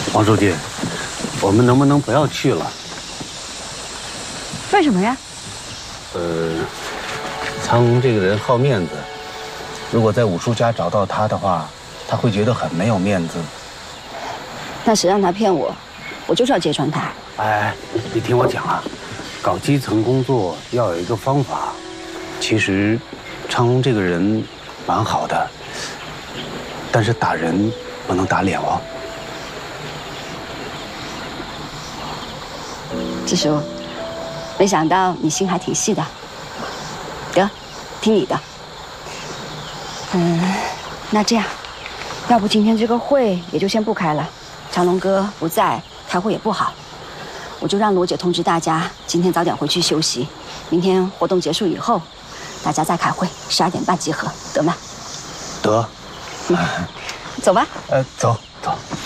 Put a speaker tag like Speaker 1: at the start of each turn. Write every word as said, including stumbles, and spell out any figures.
Speaker 1: 王书记，我们能不能不要去了？
Speaker 2: 为什么呀？
Speaker 1: 呃，苍龙这个人好面子，如果在武叔家找到他的话，他会觉得很没有面子。
Speaker 2: 那谁让他骗我？我就是要揭穿他。
Speaker 1: 哎，你听我讲啊，搞基层工作要有一个方法。其实，苍龙这个人蛮好的，但是打人不能打脸哦。
Speaker 2: 支书，没想到你心还挺细的。得，听你的。嗯，那这样，要不今天这个会也就先不开了。长龙哥不在，开会也不好，我就让罗姐通知大家，今天早点回去休息。明天活动结束以后，大家再开会，十二点半集合，得吗？
Speaker 1: 得。
Speaker 2: 嗯，走吧。
Speaker 1: 呃，走。